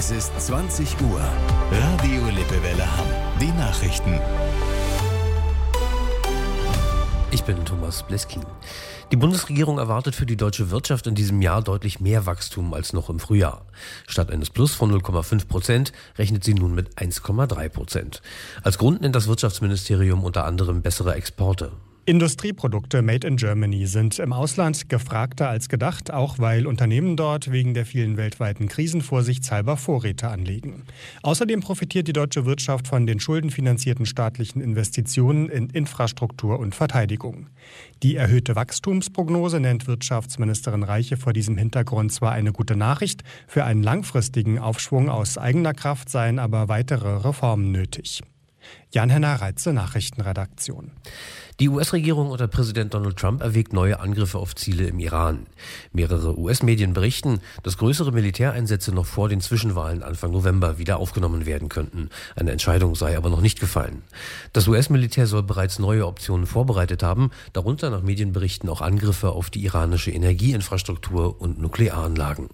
Es ist 20 Uhr. Radio Lippewelle Hamm. Die Nachrichten. Ich bin Thomas Bleskin. Die Bundesregierung erwartet für die deutsche Wirtschaft in diesem Jahr deutlich mehr Wachstum als noch im Frühjahr. Statt eines Plus von 0,5% rechnet sie nun mit 1,3%. Als Grund nennt das Wirtschaftsministerium unter anderem bessere Exporte. Industrieprodukte made in Germany sind im Ausland gefragter als gedacht, auch weil Unternehmen dort wegen der vielen weltweiten Krisen vorsichtshalber Vorräte anlegen. Außerdem profitiert die deutsche Wirtschaft von den schuldenfinanzierten staatlichen Investitionen in Infrastruktur und Verteidigung. Die erhöhte Wachstumsprognose nennt Wirtschaftsministerin Reiche vor diesem Hintergrund zwar eine gute Nachricht, für einen langfristigen Aufschwung aus eigener Kraft seien aber weitere Reformen nötig. Jan-Henner Reitze, Nachrichtenredaktion. Die US-Regierung unter Präsident Donald Trump erwägt neue Angriffe auf Ziele im Iran. Mehrere US-Medien berichten, dass größere Militäreinsätze noch vor den Zwischenwahlen Anfang November wieder aufgenommen werden könnten. Eine Entscheidung sei aber noch nicht gefallen. Das US-Militär soll bereits neue Optionen vorbereitet haben, darunter nach Medienberichten auch Angriffe auf die iranische Energieinfrastruktur und Nuklearanlagen.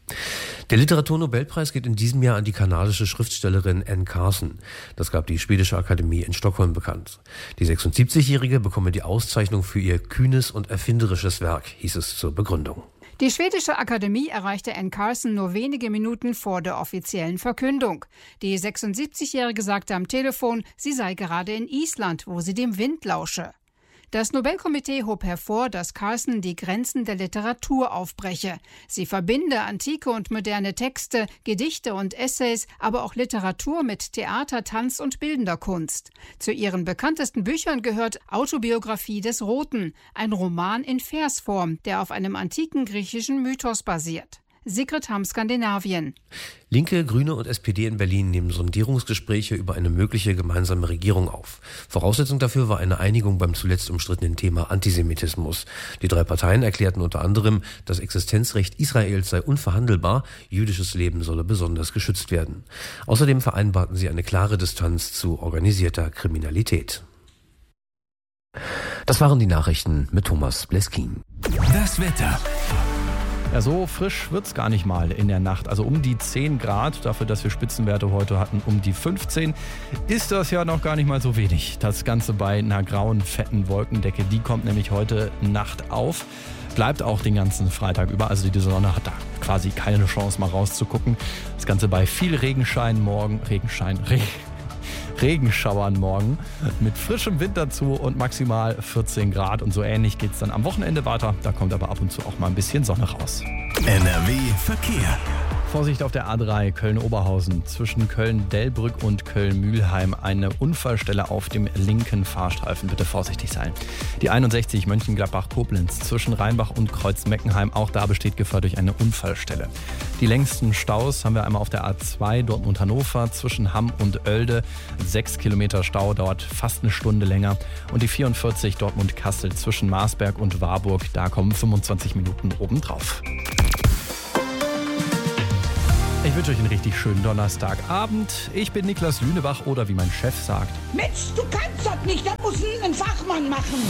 Der Literaturnobelpreis geht in diesem Jahr an die kanadische Schriftstellerin Anne Carson. Das gab die Schwedische Akademie in Stockholm bekannt. Die 76-Jährige bekomme die Auszeichnung für ihr kühnes und erfinderisches Werk, hieß es zur Begründung. Die Schwedische Akademie erreichte Anne Carson nur wenige Minuten vor der offiziellen Verkündung. Die 76-Jährige sagte am Telefon, sie sei gerade in Island, wo sie dem Wind lausche. Das Nobelkomitee hob hervor, dass Carson die Grenzen der Literatur aufbreche. Sie verbinde antike und moderne Texte, Gedichte und Essays, aber auch Literatur mit Theater, Tanz und bildender Kunst. Zu ihren bekanntesten Büchern gehört Autobiografie des Roten, ein Roman in Versform, der auf einem antiken griechischen Mythos basiert. Sigrid Hamm, Skandinavien. Linke, Grüne und SPD in Berlin nehmen Sondierungsgespräche über eine mögliche gemeinsame Regierung auf. Voraussetzung dafür war eine Einigung beim zuletzt umstrittenen Thema Antisemitismus. Die drei Parteien erklärten unter anderem, das Existenzrecht Israels sei unverhandelbar, jüdisches Leben solle besonders geschützt werden. Außerdem vereinbarten sie eine klare Distanz zu organisierter Kriminalität. Das waren die Nachrichten mit Thomas Bleskin. Das Wetter. Ja, so frisch wird's gar nicht mal in der Nacht. Also um die 10 Grad, dafür, dass wir Spitzenwerte heute hatten, um die 15, ist das ja noch gar nicht mal so wenig. Das Ganze bei einer grauen, fetten Wolkendecke, die kommt nämlich heute Nacht auf. Bleibt auch den ganzen Freitag über, also die Sonne hat da quasi keine Chance mal rauszugucken. Das Ganze bei viel Regenschauern morgen mit frischem Wind dazu und maximal 14 Grad. Und so ähnlich geht es dann am Wochenende weiter. Da kommt aber ab und zu auch mal ein bisschen Sonne raus. NRW Verkehr. Vorsicht auf der A3 Köln-Oberhausen. Zwischen Köln-Delbrück und Köln-Mühlheim eine Unfallstelle auf dem linken Fahrstreifen. Bitte vorsichtig sein. Die 61 Mönchengladbach-Koblenz zwischen Rheinbach und Kreuz-Meckenheim. Auch da besteht Gefahr durch eine Unfallstelle. Die längsten Staus haben wir einmal auf der A2 Dortmund-Hannover zwischen Hamm und Oelde. 6 Kilometer Stau, dauert fast eine Stunde länger. Und die 44 Dortmund-Kassel zwischen Marsberg und Warburg. Da kommen 25 Minuten obendrauf. Ich wünsche euch einen richtig schönen Donnerstagabend. Ich bin Niklas Lünebach oder wie mein Chef sagt. Mensch, du kannst das nicht, das muss ein Fachmann machen.